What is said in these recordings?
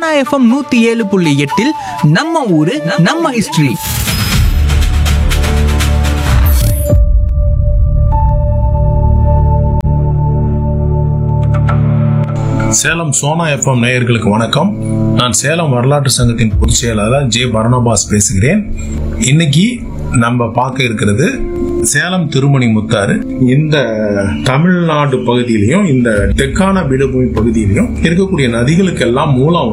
Sona FM 107.8 நம்ம ஊரு நம்ம ஹிஸ்டரி. சேலம் சோனா எஃப்எம் நேயர்களுக்கு வணக்கம். நான் சேலம் வரலாற்று சங்கத்தின் பொதுச் செயலாளர் ஜே பரணபாஸ் பேசுகிறேன். இன்னைக்கு நம்ம பார்க்க இருக்கிறது சேலம் திருமணி முத்தாறு. இந்த தமிழ்நாடு பகுதியிலையும் இந்த தெற்கான பீடபூமி பகுதியிலையும் இருக்கக்கூடிய நதிகளுக்கு எல்லாம் மூலம்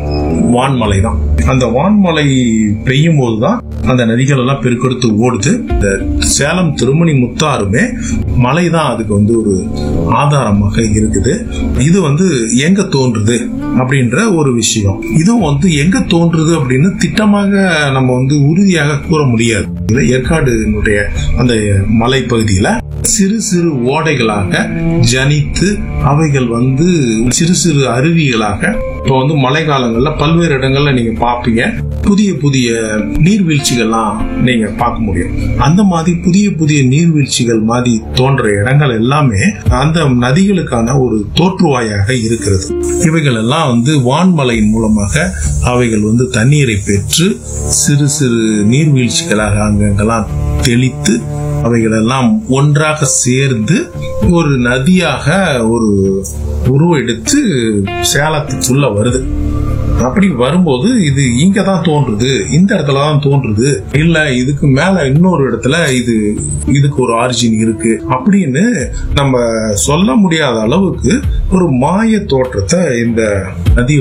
வான்மலை தான். அந்த வான்மலை பெய்யும் போதுதான் அந்த நதிகள் எல்லாம் பெருக்கெடுத்து ஓடுது. இந்த சேலம் திருமணி முத்தாறுமே மலை தான் அதுக்கு ஒரு ஆதாரமாக இருக்குது. இது எங்க தோன்றுது அப்படின்ற ஒரு விஷயம். இதுவும் எங்க தோன்றுது அப்படின்னு திட்டமாக நம்ம உறுதியாக கூற முடியாது. ஏற்காடுனுடைய அந்த மலை பகுதியில சிறு சிறு ஓடைகளாக ஜனித்து அவைகள் சிறு சிறு அருவிகளாக இப்போ மழை காலங்கள்ல பல்வேறு இடங்கள்ல நீங்க பாப்பீங்க. புதிய புதிய நீர்வீழ்ச்சிகள்லாம் நீங்க பார்க்க முடியும். அந்த மாதிரி புதிய புதிய நீர்வீழ்ச்சிகள் மாதிரி தோன்ற இடங்கள் எல்லாமே அந்த நதிகளுக்கான ஒரு தோற்றுவாயாக இருக்கிறது. இவைகள் எல்லாம் வான்மலையின் மூலமாக அவைகள் தண்ணீரை பெற்று சிறு சிறு நீர்வீழ்ச்சிகளாக அங்கெல்லாம் தெளித்து அவைகள் எல்லாம் ஒன்றாக சேர்ந்து ஒரு நதியாக ஒரு உருவெடுத்து சேலத்துக்குள்ள வருது. அப்படி வரும்போது இது இங்கதான் தோன்றுது, இந்த இடத்துலதான் தோன்றுது, இல்ல இதுக்கு மேல இன்னொரு இடத்துல இதுக்கு ஒரு ஆரிஜின் இருக்கு அப்படின்னு நம்ம சொல்ல முடியாத அளவுக்கு ஒரு மாய தோற்றத்தை இந்த நதி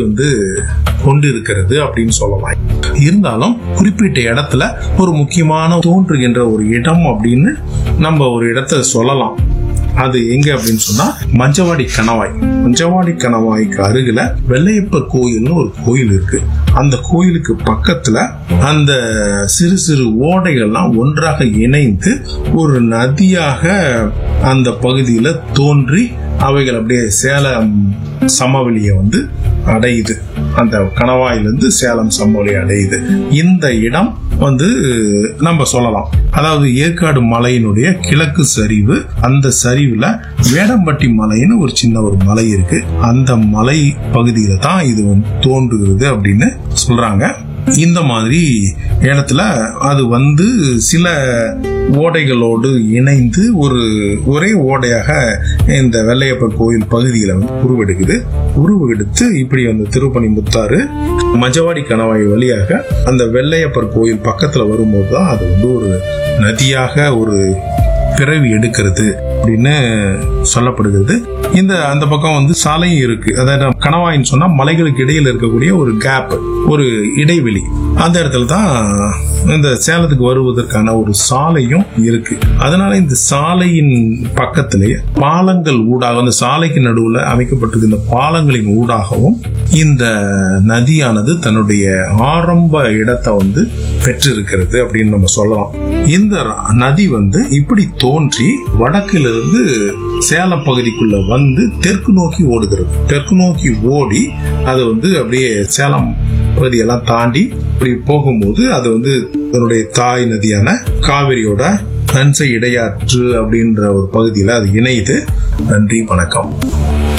கொண்டு இருக்கிறது அப்படின்னு சொல்லலாம். இருந்தாலும் குறிப்பிட்ட இடத்துல ஒரு முக்கியமான தோன்றுகின்ற ஒரு இடம் அப்படின்னு நம்ம ஒரு இடத்தை சொல்லலாம். அது எங்க அப்படின்னு சொன்னா மஞ்சவாடி கணவாய். மஞ்சவாடி கணவாய்க்கு அருகில வெள்ளையப்பர் கோயில்னு ஒரு கோயில் இருக்கு. அந்த கோயிலுக்கு பக்கத்துல அந்த சிறு சிறு ஓடைகள்லாம் ஒன்றாக இணைந்து ஒரு நதியாக அந்த பகுதியில தோன்றி அவைகள் அப்படியே சேலம் சமவெளியை அடையுது. அந்த கணவாயிலிருந்து சேலம் சமவெளி அடையுது. இந்த இடம் நம்ம சொல்லலாம். அதாவது ஏற்காடு மலையினுடைய கிழக்கு சரிவு. அந்த சரிவுல வேடம்பட்டி மலைன்னு ஒரு சின்ன ஒரு மலை இருக்கு. அந்த மலை பகுதியில தான் இது தோன்றுகிறது அப்படின்னு சொல்றாங்க. இந்த மாதிரி இடத்துல அது சில ஓடைகளோடு இணைந்து ஒரே ஓடையாக இந்த வெள்ளையப்பர் கோயில் பகுதியில உருவெடுத்து இப்படி திருப்பணி முத்தாறு மஞ்சவாடி கணவாய் வழியாக அந்த வெள்ளையப்பர் கோயில் பக்கத்துல வரும்போதுதான் அது ஒரு நதியாக ஒரு பிறவி எடுக்கிறது அப்படின்னு சொல்லப்படுகிறது. அந்த பக்கம் சாலையும் இருக்கு. அதாவது கணவாயின்னு சொன்னா மலைகளுக்கு இடையில இருக்கக்கூடிய ஒரு கேப், ஒரு இடைவெளி. அந்த இடத்துல தான் இந்த சேலத்துக்கு வருவதற்கான ஒரு சாலையும் இருக்கு. அதனால இந்த சாலையின் பக்கத்திலேயே பாலங்கள் ஊடாக, அந்த சாலைக்கு நடுவுல அமைக்கப்பட்டிருக்க இந்த பாலங்களின் ஊடாகவும் இந்த நதியானது தன்னுடைய ஆரம்ப இடத்தை பெற்றிருக்கிறது அப்படின்னு நம்ம சொல்லலாம். இந்த நதி இப்படி தோன்றி வடக்கிலிருந்து சேலம் பகுதிக்குள்ள தெற்கு நோக்கி ஓடுகிறது. தெற்கு நோக்கி ஓடி அது அப்படியே சேலம் பகுதியெல்லாம் தாண்டி இப்படி போகும்போது அது தன்னுடைய தாய் நதியான காவிரியோட நன்சை இடையாற்று அப்படின்ற ஒரு பகுதியில அது இணையுது. நன்றி, வணக்கம்.